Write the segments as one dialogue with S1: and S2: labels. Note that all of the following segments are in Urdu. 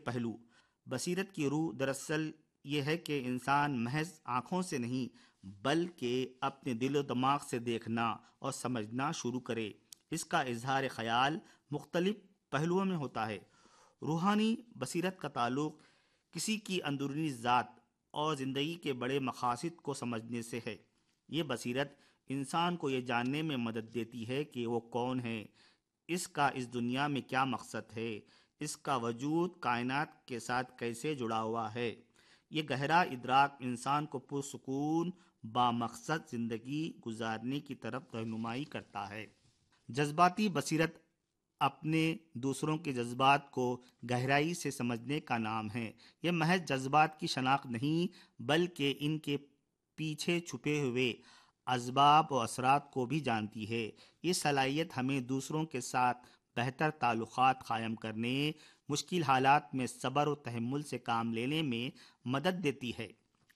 S1: پہلو۔ بصیرت کی روح دراصل یہ ہے کہ انسان محض آنکھوں سے نہیں بلکہ اپنے دل و دماغ سے دیکھنا اور سمجھنا شروع کرے۔ اس کا اظہار خیال مختلف پہلوؤں میں ہوتا ہے۔ روحانی بصیرت کا تعلق کسی کی اندرونی ذات اور زندگی کے بڑے مقاصد کو سمجھنے سے ہے۔ یہ بصیرت انسان کو یہ جاننے میں مدد دیتی ہے کہ وہ کون ہے، اس کا اس دنیا میں کیا مقصد ہے، اس کا وجود کائنات کے ساتھ کیسے جڑا ہوا ہے۔ یہ گہرا ادراک انسان کو پرسکون بامقصد زندگی گزارنے کی طرف رہنمائی کرتا ہے۔ جذباتی بصیرت اپنے دوسروں کے جذبات کو گہرائی سے سمجھنے کا نام ہے۔ یہ محض جذبات کی شناخت نہیں بلکہ ان کے پیچھے چھپے ہوئے اسباب و اثرات کو بھی جانتی ہے۔ یہ صلاحیت ہمیں دوسروں کے ساتھ بہتر تعلقات قائم کرنے، مشکل حالات میں صبر و تحمل سے کام لینے میں مدد دیتی ہے۔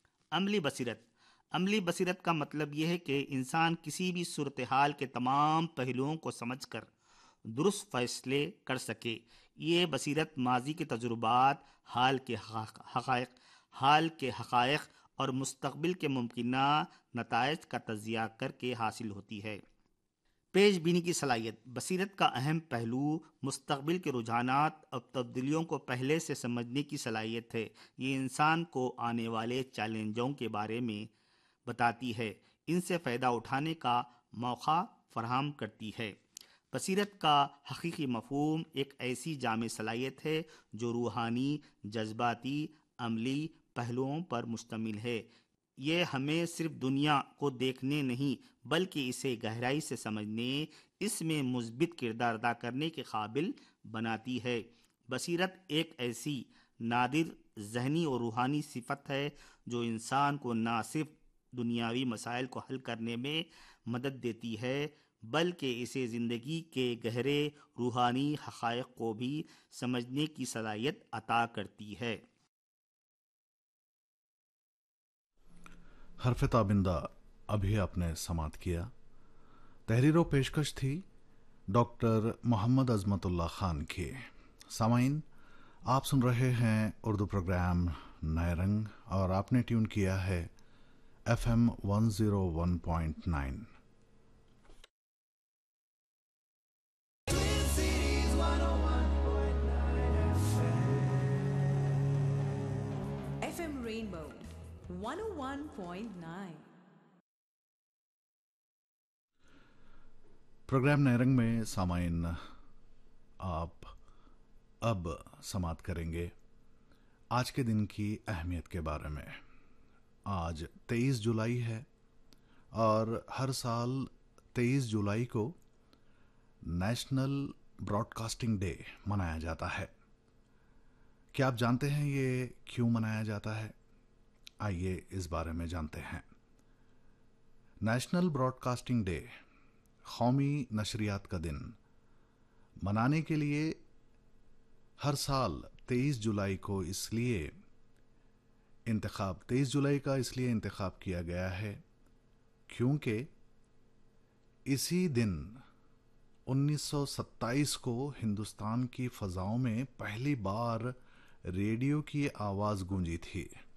S1: عملی بصیرت کا مطلب یہ ہے کہ انسان کسی بھی صورتحال کے تمام پہلوؤں کو سمجھ کر درست فیصلے کر سکے۔ یہ بصیرت ماضی کے تجربات، حال کے حقائق اور مستقبل کے ممکنہ نتائج کا تجزیہ کر کے حاصل ہوتی ہے۔ پیش بینی کی صلاحیت بصیرت کا اہم پہلو مستقبل کے رجحانات اور تبدیلیوں کو پہلے سے سمجھنے کی صلاحیت ہے۔ یہ انسان کو آنے والے چیلنجوں کے بارے میں بتاتی ہے، ان سے فائدہ اٹھانے کا موقع فراہم کرتی ہے۔ بصیرت کا حقیقی مفہوم ایک ایسی جامع صلاحیت ہے جو روحانی، جذباتی، عملی پہلوؤں پر مشتمل ہے۔ یہ ہمیں صرف دنیا کو دیکھنے نہیں بلکہ اسے گہرائی سے سمجھنے، اس میں مثبت کردار ادا کرنے کے قابل بناتی ہے۔ بصیرت ایک ایسی نادر ذہنی اور روحانی صفت ہے جو انسان کو نہ صرف دنیاوی مسائل کو حل کرنے میں مدد دیتی ہے بلکہ اسے زندگی کے گہرے روحانی حقائق کو بھی سمجھنے کی صلاحیت عطا کرتی ہے۔
S2: حرف تابندہ ابھی آپ نے سماعت کیا۔ تحریر و پیشکش تھی ڈاکٹر محمد عظمت اللہ خان کی۔ سامعین، آپ سن رہے ہیں اردو پروگرام نئے رنگ اور آپ نے ٹیون کیا ہے FM 101.9۔
S3: FM Rainbow 101.9۔
S2: پروگرام نئے رنگ میں سامعین آپ اب سماعت کریں گے آج کے دن کی اہمیت کے بارے میں۔ آج 23 جولائی ہے اور ہر سال 23 جولائی کو نیشنل براڈ کاسٹنگ ڈے منایا جاتا ہے۔ کیا آپ جانتے ہیں یہ کیوں منایا جاتا ہے؟ آئیے اس بارے میں جانتے ہیں۔ نیشنل براڈ کاسٹنگ ڈے، قومی نشریات کا دن، منانے کے لیے ہر سال 23 جولائی کو 23 جولائی کا اس لیے انتخاب کیا گیا ہے کیونکہ اسی دن 1927 کو ہندوستان کی فضاؤں میں پہلی بار ریڈیو کی آواز گونجی تھی۔